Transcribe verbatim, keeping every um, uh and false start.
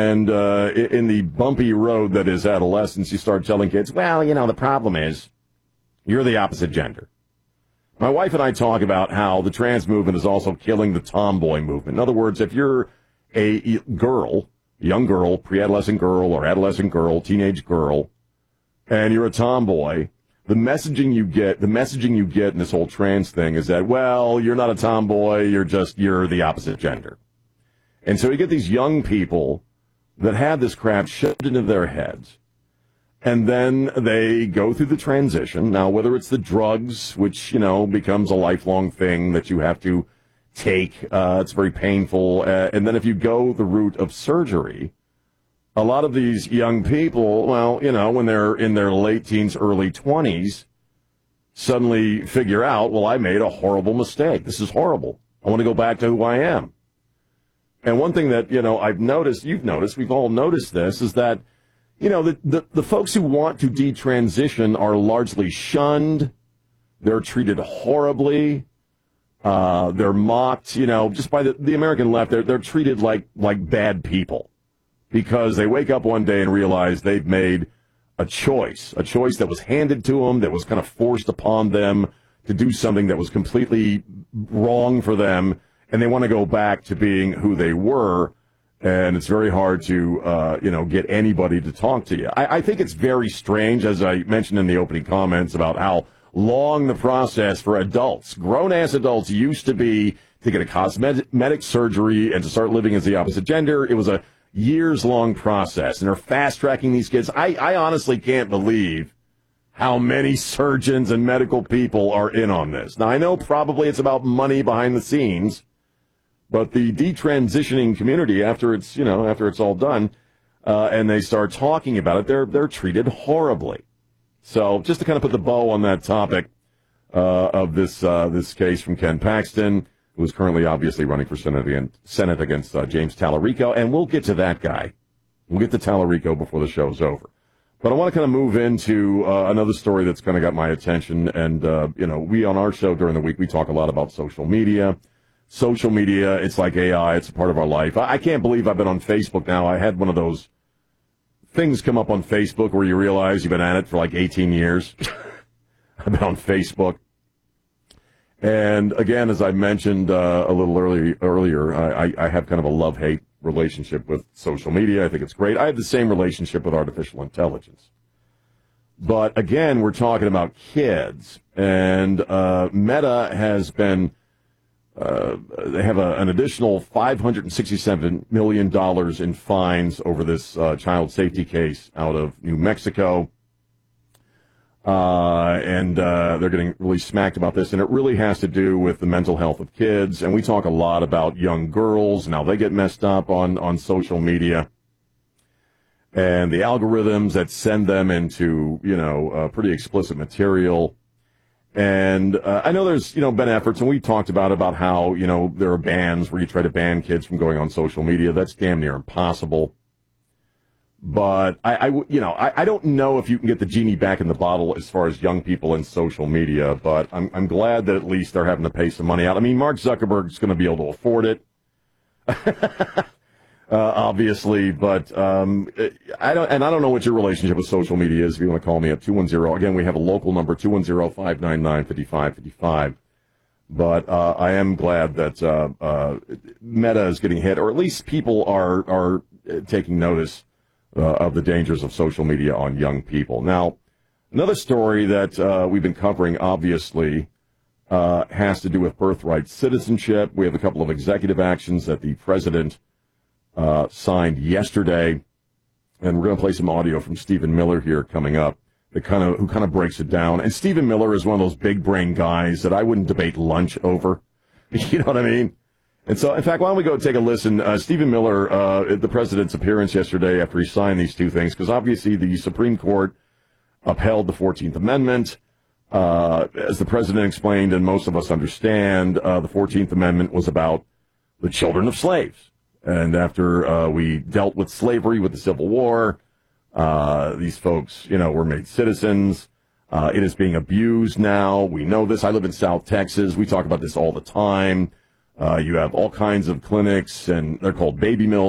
And uh, in the bumpy road that is adolescence, you start telling kids, well, you know, the problem is you're the opposite gender. My wife and I talk about how the trans movement is also killing the tomboy movement. In other words, if you're a girl, young girl, pre-adolescent girl or adolescent girl, teenage girl, and you're a tomboy, the messaging you get, the messaging you get in this whole trans thing is that, well, you're not a tomboy, you're just, you're the opposite gender. And so you get these young people that have this crap shoved into their heads, and then they go through the transition. Now, whether it's the drugs, which, you know, becomes a lifelong thing that you have to take, uh, it's very painful, uh, and then if you go the route of surgery, a lot of these young people, well, you know, when they're in their late teens, early twenties, suddenly figure out, well, I made a horrible mistake. This is horrible. I want to go back to who I am. And one thing that, you know, I've noticed, you've noticed, we've all noticed this, is that, you know, the, the, the folks who want to detransition are largely shunned. They're treated horribly. Uh, they're mocked, you know, just by the, the American left. They're, they're treated like, like bad people because they wake up one day and realize they've made a choice, a choice that was handed to them, that was kind of forced upon them to do something that was completely wrong for them. And they want to go back to being who they were. And it's very hard to, uh, you know, get anybody to talk to you. I, I think it's very strange, as I mentioned in the opening comments, about how long the process for adults, grown-ass adults, used to be to get a cosmetic surgery and to start living as the opposite gender. It was a years-long process, and they're fast-tracking these kids. I, I honestly can't believe how many surgeons and medical people are in on this. Now, I know probably it's about money behind the scenes, but the detransitioning community, after it's, you know, after it's all done, uh, and they start talking about it, they're they're treated horribly. So just to kind of put the bow on that topic uh, of this uh, this case from Ken Paxton, who is currently obviously running for Senate against, Senate against uh, James Tallarico, and we'll get to that guy. We'll get to Tallarico before the show's over. But I want to kind of move into uh, another story that's kind of got my attention. And, uh, you know, we on our show during the week, we talk a lot about social media. Social media, it's like A I. It's a part of our life. I, I can't believe I've been on Facebook now. I had one of those things come up on Facebook where you realize you've been at it for like eighteen years. I've been on Facebook. And, again, as I mentioned uh, a little early, earlier, I, I have kind of a love-hate relationship with social media. I think it's great. I have the same relationship with artificial intelligence. But, again, we're talking about kids. And uh, Meta has been... Uh, they have a, an additional five hundred sixty-seven million dollars in fines over this uh, child safety case out of New Mexico. Uh, and uh, they're getting really smacked about this. And it really has to do with the mental health of kids. And we talk a lot about young girls and how they get messed up on, on social media. And the algorithms that send them into, you know, uh, pretty explicit material. And uh, I know there's, you know, been efforts, and we talked about about how, you know, there are bans where you try to ban kids from going on social media. That's damn near impossible. But I, I you know, I, I don't know if you can get the genie back in the bottle as far as young people and social media. But I'm I'm glad that at least they're having to pay some money out. I mean, Mark Zuckerberg's going to be able to afford it. Uh, obviously, but um, I don't, and I don't know what your relationship with social media is. If you want to call me at two one zero, again, we have a local number, two one zero, five nine nine, five five five five. But uh, I am glad that uh, uh, Meta is getting hit, or at least people are are taking notice uh, of the dangers of social media on young people. Now, another story that uh, we've been covering, obviously, uh, has to do with birthright citizenship. We have a couple of executive actions that the president Uh, signed yesterday, and we're going to play some audio from Stephen Miller here coming up, that kind of who kind of breaks it down. And Stephen Miller is one of those big brain guys that I wouldn't debate lunch over. You know what I mean? And so, in fact, why don't we go take a listen? Uh, Stephen Miller, uh, at the president's appearance yesterday after he signed these two things, because obviously the Supreme Court upheld the fourteenth Amendment. Uh, as the president explained, and most of us understand, uh, the fourteenth Amendment was about the children of slaves. And after uh, we dealt with slavery with the Civil War, uh, these folks, you know, were made citizens. Uh, it is being abused now. We know this. I live in South Texas. We talk about this all the time. Uh, you have all kinds of clinics, and they're called baby mills.